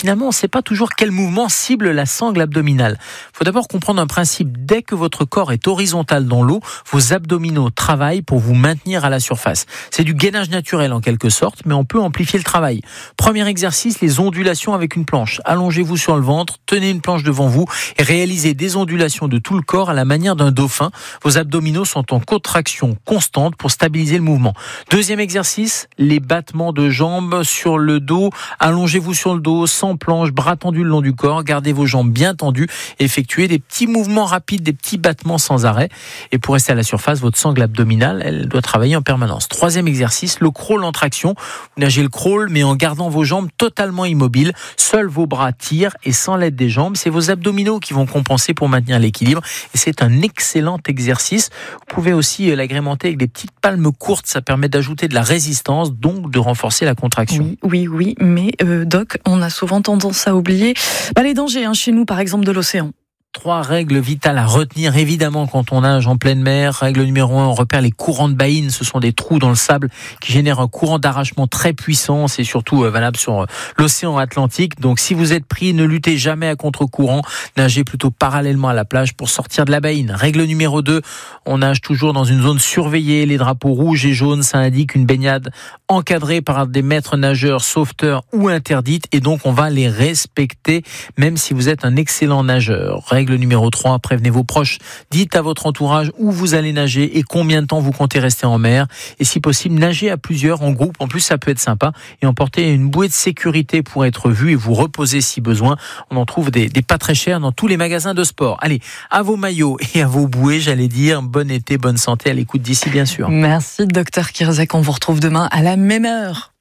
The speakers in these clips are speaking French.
finalement, on ne sait pas toujours quel mouvement cible la sangle abdominale. Il faut d'abord comprendre un principe. Dès que votre corps est horizontal dans l'eau, vos abdominaux travaillent pour vous maintenir à la surface. C'est du gainage naturel en quelque sorte, mais on peut amplifier le travail. Premier exercice, les ondulations avec une planche. Allongez-vous sur le ventre, tenez une planche devant vous et réalisez des ondulations de tout le corps à la manière d'un dauphin. Vos abdominaux sont en contraction constante pour stabiliser le mouvement. Deuxième exercice, les battements de jambes sur le dos. Allongez-vous sur le dos, sans planche, bras tendus le long du corps. Gardez vos jambes bien tendues. Effectuez des petits mouvements rapides, des petits battements sans arrêt. Et pour rester à la surface, votre sangle abdominale, elle doit travailler en permanence. Troisième exercice, le crawl en traction. Vous nagez le crawl, mais en gardant vos jambes totalement immobiles. Seuls vos bras tirent et sans l'aide des jambes, c'est vos abdominaux qui vont compenser pour maintenir l'équilibre. Et c'est un excellent exercice. Vous pouvez aussi l'agrémenter avec des petites palmes courtes. Ça permet d'ajouter de la résistance, donc de renforcer la contraction. Oui, mais Doc, on a souvent tendance à oublier les dangers chez nous, par exemple, de l'océan. 3 règles vitales à retenir, évidemment, quand on nage en pleine mer. Règle numéro 1, on repère les courants de baïne. Ce sont des trous dans le sable qui génèrent un courant d'arrachement très puissant. C'est surtout valable sur l'océan Atlantique. Donc, si vous êtes pris, ne luttez jamais à contre-courant. Nagez plutôt parallèlement à la plage pour sortir de la baïne. Règle numéro 2, on nage toujours dans une zone surveillée. Les drapeaux rouges et jaunes, ça indique une baignade encadrée par des maîtres nageurs, sauveteurs ou interdite. Et donc, on va les respecter, même si vous êtes un excellent nageur. Règle numéro 3, prévenez vos proches. Dites à votre entourage où vous allez nager et combien de temps vous comptez rester en mer. Et si possible, nagez à plusieurs en groupe. En plus, ça peut être sympa. Et emportez une bouée de sécurité pour être vu et vous reposer si besoin. On en trouve des pas très chers dans tous les magasins de sport. Allez, à vos maillots et à vos bouées, j'allais dire. Bon été, bonne santé à l'écoute d'ici, bien sûr. Merci, Dr Kirzek. On vous retrouve demain à la même heure.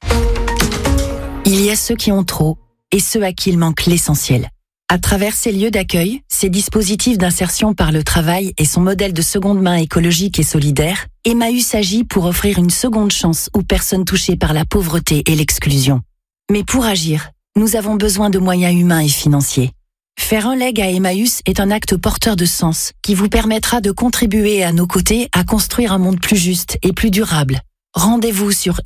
Il y a ceux qui ont trop et ceux à qui il manque l'essentiel. À travers ces lieux d'accueil, ces dispositifs d'insertion par le travail et son modèle de seconde main écologique et solidaire, Emmaüs agit pour offrir une seconde chance aux personnes touchées par la pauvreté et l'exclusion. Mais pour agir, nous avons besoin de moyens humains et financiers. Faire un leg à Emmaüs est un acte porteur de sens qui vous permettra de contribuer à nos côtés à construire un monde plus juste et plus durable. Rendez-vous sur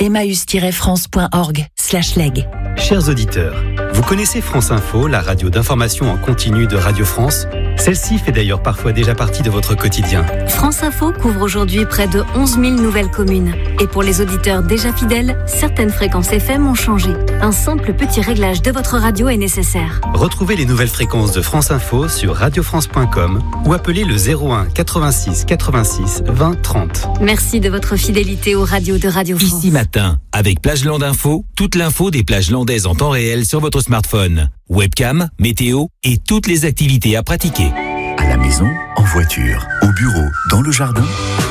emmaüs-france.org/leg. Chers auditeurs, vous connaissez France Info, la radio d'information en continu de Radio France ? Celle-ci fait d'ailleurs parfois déjà partie de votre quotidien. France Info couvre aujourd'hui près de 11 000 nouvelles communes. Et pour les auditeurs déjà fidèles, certaines fréquences FM ont changé. Un simple petit réglage de votre radio est nécessaire. Retrouvez les nouvelles fréquences de France Info sur radiofrance.com ou appelez le 01 86 86 20 30. Merci de votre fidélité aux radios de Radio France. Ici Matin, avec Plageland Info, toute l'info des plages landaises en temps réel sur votre smartphone. Webcam, météo et toutes les activités à pratiquer. À la maison, en voiture, au bureau, dans le jardin.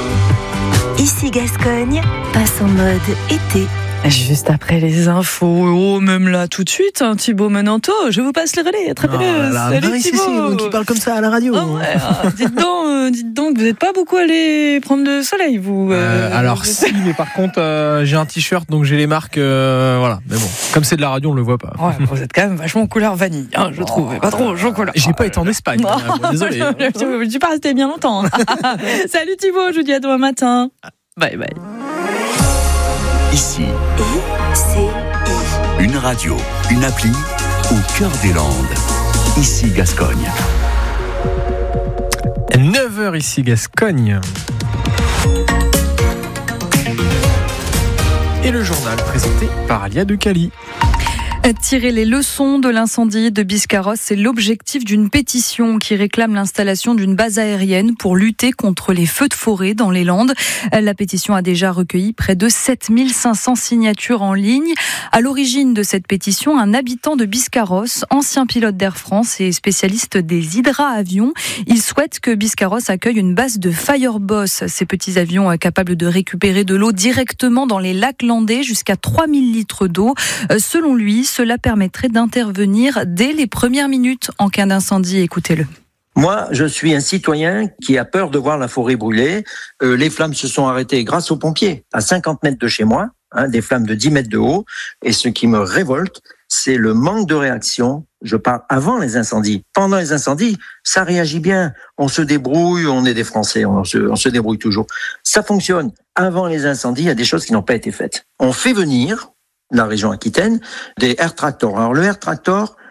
Ici Gascogne, passe en mode été. Juste après les infos, même là tout de suite, Thibaut Menanto, je vous passe le relais, attrapez-le. Salut Thibaut. Qui parle comme ça à la radio. Dites donc, vous n'êtes pas beaucoup allé prendre le soleil, vous. Alors si, mais par contre, j'ai un t-shirt, donc j'ai les marques, voilà. Mais bon, comme c'est de la radio, on le voit pas. Ouais, vous êtes quand même vachement couleur vanille, je trouve, pas trop chocolat. J'ai pas été en Espagne, désolé. Je suis pas resté bien longtemps. Salut Thibaut, je vous dis à demain matin. Bye bye. Ici, une radio, une appli au cœur des Landes. Ici Gascogne. 9h ici Gascogne. Et le journal présenté par Alia Ducali. Tirer les leçons de l'incendie de Biscarrosse, c'est l'objectif d'une pétition qui réclame l'installation d'une base aérienne pour lutter contre les feux de forêt dans les Landes. La pétition a déjà recueilli près de 7500 signatures en ligne. À l'origine de cette pétition, un habitant de Biscarrosse, ancien pilote d'Air France et spécialiste des hydraavions. Il souhaite que Biscarrosse accueille une base de Fireboss, ces petits avions capables de récupérer de l'eau directement dans les lacs landais, jusqu'à 3000 litres d'eau. Selon lui, cela permettrait d'intervenir dès les premières minutes en cas d'incendie. Écoutez-le. Moi, je suis un citoyen qui a peur de voir la forêt brûler. Les flammes se sont arrêtées grâce aux pompiers, à 50 mètres de chez moi, des flammes de 10 mètres de haut. Et ce qui me révolte, c'est le manque de réaction. Je parle avant les incendies. Pendant les incendies, ça réagit bien. On se débrouille, on est des Français, on se débrouille toujours. Ça fonctionne. Avant les incendies, il y a des choses qui n'ont pas été faites. On fait venir, la région Aquitaine, des air tractors. Alors le air tractor,